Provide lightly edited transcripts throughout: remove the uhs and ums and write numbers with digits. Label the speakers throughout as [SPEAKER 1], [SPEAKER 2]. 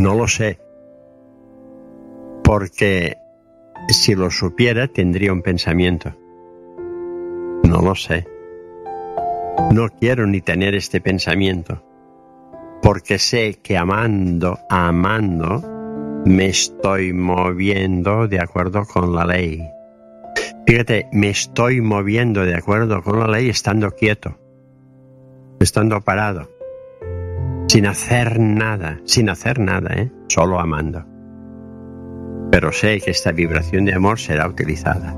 [SPEAKER 1] No lo sé. Porque si lo supiera, tendría un pensamiento. No lo sé. No quiero ni tener este pensamiento. Porque sé que amando, me estoy moviendo de acuerdo con la ley. Fíjate, me estoy moviendo de acuerdo con la ley estando quieto, estando parado, sin hacer nada, solo amando. Pero sé que esta vibración de amor será utilizada.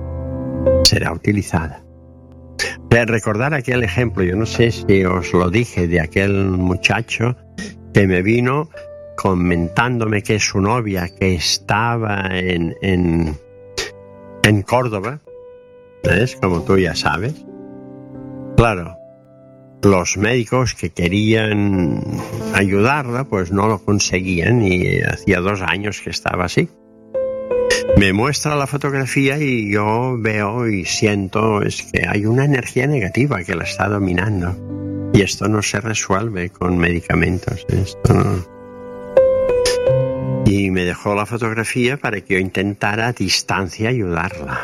[SPEAKER 1] Recordar aquel ejemplo, yo no sé si os lo dije, de aquel muchacho que me vino comentándome que su novia, que estaba en Córdoba, ¿ves? Como tú ya sabes. Claro, los médicos que querían ayudarla, pues no lo conseguían, y hacía 2 años que estaba así. Me muestra la fotografía y yo veo y siento es que hay una energía negativa que la está dominando. Y esto no se resuelve con medicamentos. Esto no. Y me dejó la fotografía para que yo intentara a distancia ayudarla.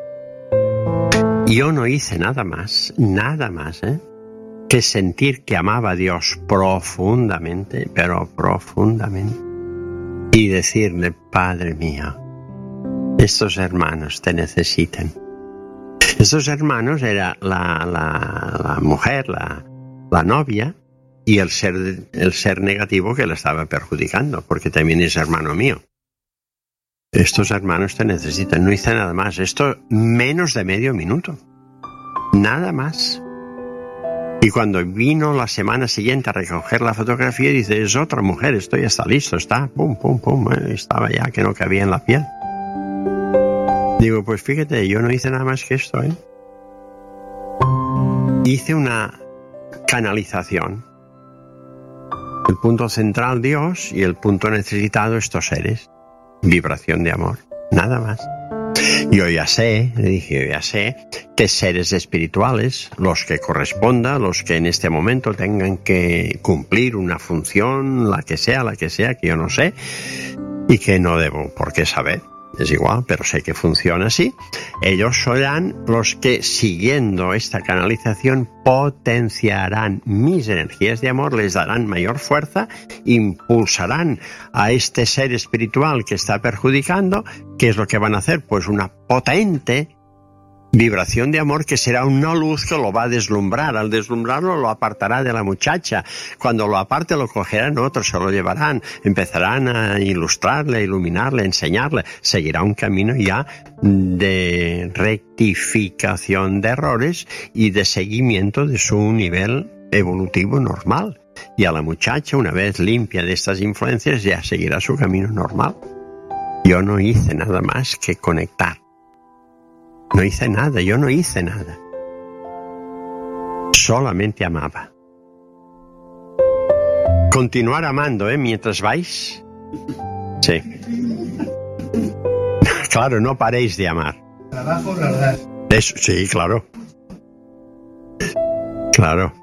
[SPEAKER 1] Yo no hice nada más, que sentir que amaba a Dios profundamente, pero profundamente. Y decirle, Padre mío, estos hermanos te necesitan. Estos hermanos era la mujer, la novia, y el ser negativo que la estaba perjudicando, porque también es hermano mío. Estos hermanos te necesitan. No hice nada más. Esto menos de medio minuto. Nada más. Y cuando vino la semana siguiente a recoger la fotografía, dice, es otra mujer, esto ya está listo, está, pum, estaba ya que no cabía en la piel. Digo, pues fíjate, yo no hice nada más que esto, Hice una canalización. El punto central, Dios, y el punto necesitado, estos seres. Vibración de amor, nada más. Yo ya sé que seres espirituales, los que corresponda, los que en este momento tengan que cumplir una función, la que sea, que yo no sé, y que no debo por qué saber. Es igual, pero sé que funciona así. Ellos serán los que, siguiendo esta canalización, potenciarán mis energías de amor, les darán mayor fuerza, impulsarán a este ser espiritual que está perjudicando. ¿Qué es lo que van a hacer? Pues una potente vibración de amor que será una luz que lo va a deslumbrar. Al deslumbrarlo lo apartará de la muchacha. Cuando lo aparte lo cogerán otros, se lo llevarán, empezarán a ilustrarle, a iluminarle, a enseñarle. Seguirá un camino ya de rectificación de errores y de seguimiento de su nivel evolutivo normal. Y a la muchacha, una vez limpia de estas influencias, ya seguirá su camino normal. Yo no hice nada más que conectar. Yo no hice nada. Solamente amaba. Continuar amando, mientras vais. Sí. Claro, no paréis de amar.
[SPEAKER 2] Trabajo, verdad.
[SPEAKER 1] Eso, sí, claro. Claro.